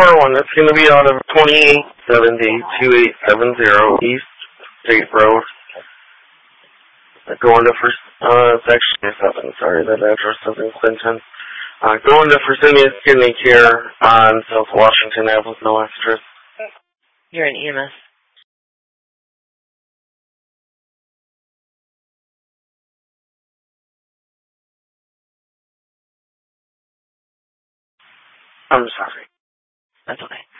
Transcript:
far one. It's going to be out of 2870-2870 East State Road. Going to first, it's actually 7, sorry, that address is in Clinton. Going to Fresenius Kidney Care on South Washington Ave with no extras. You're an EMS. I'm sorry. That's okay.